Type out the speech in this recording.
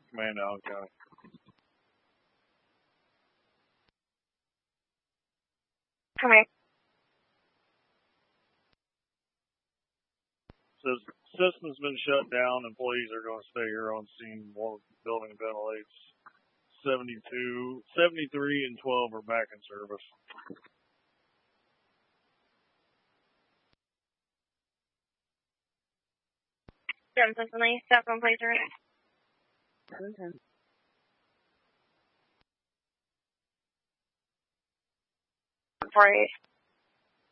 Command Allen County. Come here. Says system's been shut down. Employees are going to stay here on scene while the building ventilates. 73 and 12 are back in service. Cincinnati, step on place right. 710. For